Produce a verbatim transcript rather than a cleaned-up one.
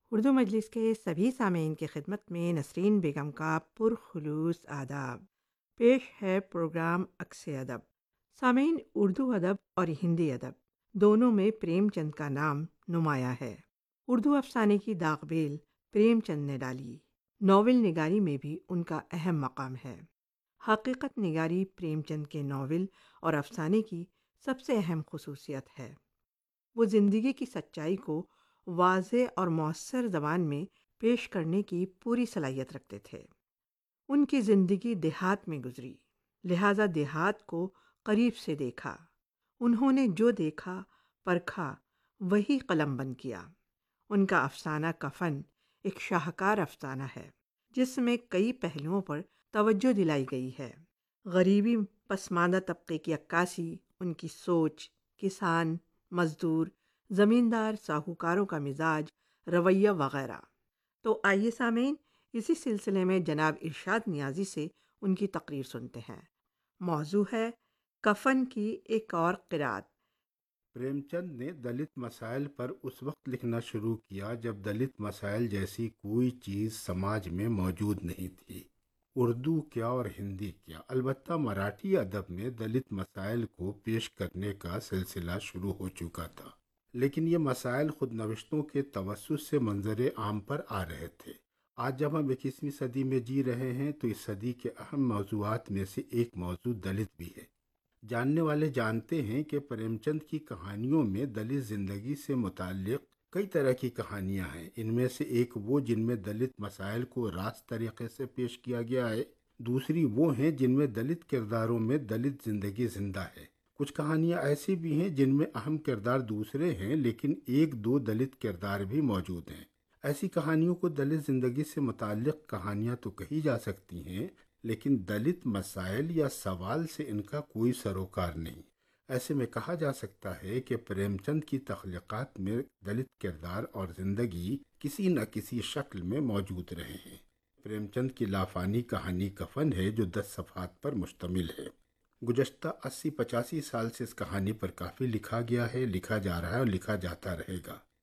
اردو مجلس کے سبھی سامعین کی خدمت میں نسرین بیگم کا پرخلوص آداب۔ پیش ہے پروگرام عکس ادب۔ سامعین، اردو ادب اور ہندی ادب دونوں میں پریم چند کا نام نمایاں ہے۔ اردو افسانے کی داغ بیل پریم چند نے ڈالی۔ ناول نگاری میں بھی ان کا اہم مقام ہے۔ حقیقت نگاری پریم چند کے ناول اور افسانے کی سب سے اہم خصوصیت ہے۔ وہ زندگی کی سچائی کو واضح اور مؤثر زبان میں پیش کرنے کی پوری صلاحیت رکھتے تھے۔ ان کی زندگی دیہات میں گزری، لہذا دیہات کو قریب سے دیکھا۔ انہوں نے جو دیکھا پرکھا وہی قلم بند کیا۔ ان کا افسانہ کفن ایک شاہکار افسانہ ہے جس میں کئی پہلوؤں پر توجہ دلائی گئی ہے۔ غریبی، پسماندہ طبقے کی عکاسی، ان کی سوچ، کسان، مزدور، زمیندار، ساہوکاروں کا مزاج، رویہ وغیرہ۔ تو آئیے سامعین، اسی سلسلے میں جناب ارشاد نیازی سے ان کی تقریر سنتے ہیں۔ موضوع ہے کفن کی ایک اور قرأت۔ پریم چند نے دلت مسائل پر اس وقت لکھنا شروع کیا جب دلت مسائل جیسی کوئی چیز سماج میں موجود نہیں تھی۔ اردو کیا اور ہندی کیا، البتہ مراٹھی ادب میں دلت مسائل کو پیش کرنے کا سلسلہ شروع ہو چکا تھا، لیکن یہ مسائل خود نوشتوں کے توسط سے منظر عام پر آ رہے تھے۔ آج جب ہم اکیسویں صدی میں جی رہے ہیں تو اس صدی کے اہم موضوعات میں سے ایک موضوع دلت بھی ہے۔ جاننے والے جانتے ہیں کہ پریم چند کی کہانیوں میں دلت زندگی سے متعلق کئی طرح کی کہانیاں ہیں۔ ان میں سے ایک وہ جن میں دلت مسائل کو راست طریقے سے پیش کیا گیا ہے، دوسری وہ ہیں جن میں دلت کرداروں میں دلت زندگی زندہ ہے۔ کچھ کہانیاں ایسی بھی ہیں جن میں اہم کردار دوسرے ہیں لیکن ایک دو دلت کردار بھی موجود ہیں۔ ایسی کہانیوں کو دلت زندگی سے متعلق کہانیاں تو کہی جا سکتی ہیں، لیکن دلت مسائل یا سوال سے ان کا کوئی سروکار نہیں۔ ایسے میں کہا جا سکتا ہے کہ پریم چند کی تخلیقات میں دلت کردار اور زندگی کسی نہ کسی شکل میں موجود رہے ہیں۔ پریم چند کی لافانی کہانی کفن ہے جو دس صفحات پر مشتمل ہے۔ گزشتہ اسی پچاسی سال سے اس کہانی پر کافی لکھا گیا ہے، لکھا جا رہا ہے اور لکھا جاتا رہے گا۔